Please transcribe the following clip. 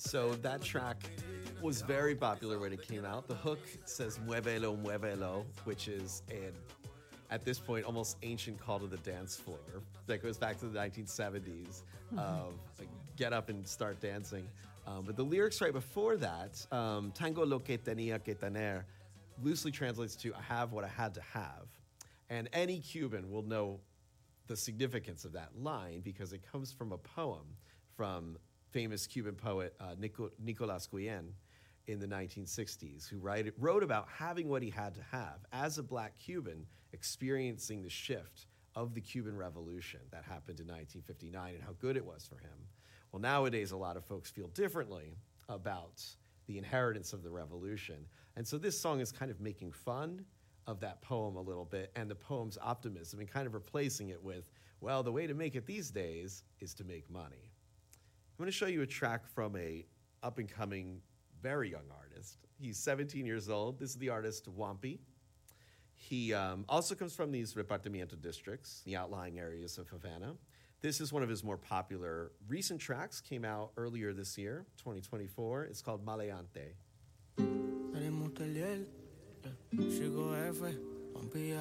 So that track was very popular when it came out. The hook says muévelo, muévelo, which is at this point almost ancient call to the dance floor that goes back to the 1970s of like, get up and start dancing. But the lyrics right before that, Tango lo que tenía que tener, loosely translates to I have what I had to have. And any Cuban will know the significance of that line because it comes from a poem from famous Cuban poet Nicolas Guillen in the 1960s, who wrote about having what he had to have as a black Cuban, experiencing the shift of the Cuban Revolution that happened in 1959 and how good it was for him. Well, nowadays, a lot of folks feel differently about the inheritance of the revolution. And so this song is kind of making fun of that poem a little bit and the poem's optimism and kind of replacing it with, well, the way to make it these days is to make money. I'm going to show you a track from a up-and-coming, very young artist. He's 17 years old. This is the artist Wampi. He also comes from these repartimiento districts, the outlying areas of Havana. This is one of his more popular recent tracks, came out earlier this year, 2024. It's called Maleante.